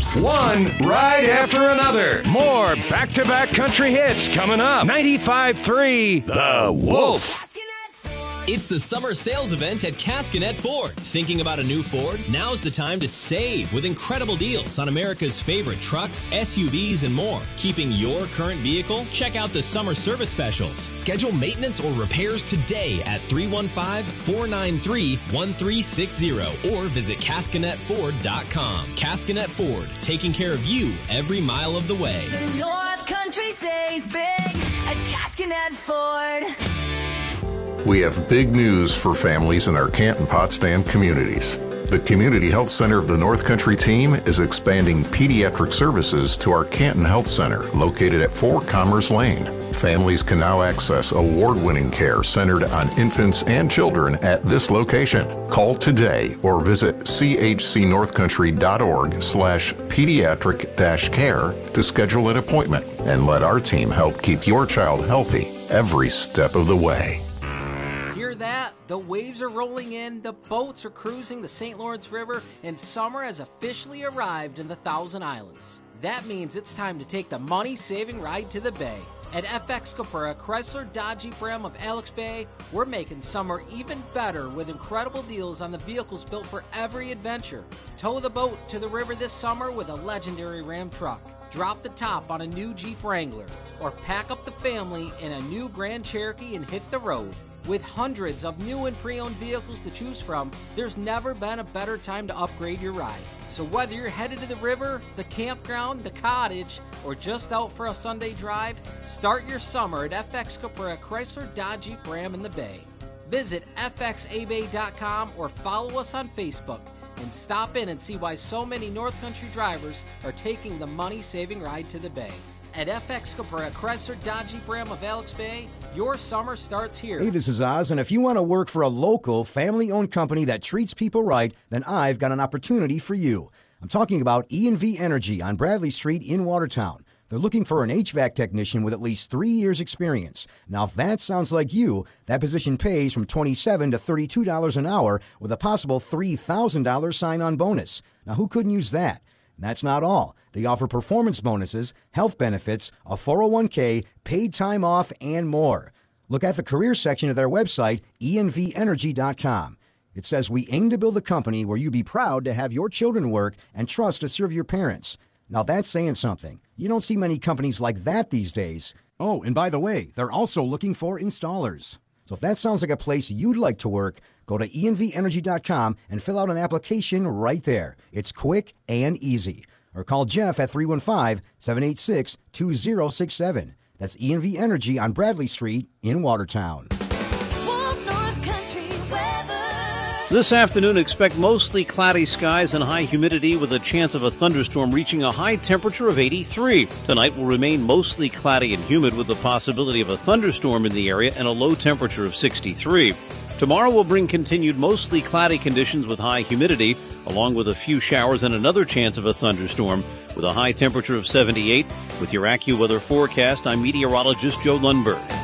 One right after another. More back-to-back country hits coming up. 95.3 The Wolf. It's the summer sales event at Cascanet Ford. Thinking about a new Ford? Now's the time to save with incredible deals on America's favorite trucks, SUVs, and more. Keeping your current vehicle? Check out the summer service specials. Schedule maintenance or repairs today at 315-493-1360 or visit CascanetFord.com. Cascanet Ford, taking care of you every mile of the way. The North Country saves big at Cascanet Ford. We have big news for families in our Canton Potsdam communities. The Community Health Center of the North Country team is expanding pediatric services to our Canton Health Center, located at 4 Commerce Lane. Families can now access award-winning care centered on infants and children at this location. Call today or visit chcnorthcountry.org/pediatric-care to schedule an appointment and let our team help keep your child healthy every step of the way. Hear that? The waves are rolling in, the boats are cruising the St. Lawrence River, and summer has officially arrived in the Thousand Islands. That means it's time to take the money-saving ride to the bay. At FX Capra, Chrysler Dodge Jeep Ram of Alex Bay, we're making summer even better with incredible deals on the vehicles built for every adventure. Tow the boat to the river this summer with a legendary Ram truck. Drop the top on a new Jeep Wrangler, or pack up the family in a new Grand Cherokee and hit the road. With hundreds of new and pre-owned vehicles to choose from, there's never been a better time to upgrade your ride. So whether you're headed to the river, the campground, the cottage, or just out for a Sunday drive, start your summer at FX Capra, Chrysler Dodge Jeep Ram in the Bay. Visit fxabay.com or follow us on Facebook and stop in and see why so many North Country drivers are taking the money-saving ride to the Bay. At FX Capra, Chrysler Dodge Jeep Ram of Alex Bay, your summer starts here. Hey, this is Oz, and if you want to work for a local, family-owned company that treats people right, then I've got an opportunity for you. I'm talking about E&V Energy on Bradley Street in Watertown. They're looking for an HVAC technician with at least 3 years' experience. Now, if that sounds like you, that position pays from $27 to $32 an hour with a possible $3,000 sign-on bonus. Now, who couldn't use that? And that's not all. They offer performance bonuses, health benefits, a 401k, paid time off, and more. Look at the career section of their website, envenergy.com. It says, we aim to build a company where you be proud to have your children work and trust to serve your parents. Now that's saying something. You don't see many companies like that these days. Oh, and by the way, they're also looking for installers. So if that sounds like a place you'd like to work, go to envenergy.com and fill out an application right there. It's quick and easy. Or call Jeff at 315-786-2067. That's ENV Energy on Bradley Street in Watertown. This afternoon, expect mostly cloudy skies and high humidity with a chance of a thunderstorm reaching a high temperature of 83. Tonight will remain mostly cloudy and humid with the possibility of a thunderstorm in the area and a low temperature of 63. Tomorrow will bring continued mostly cloudy conditions with high humidity, along with a few showers and another chance of a thunderstorm with a high temperature of 78. With your AccuWeather forecast, I'm meteorologist Joe Lundberg.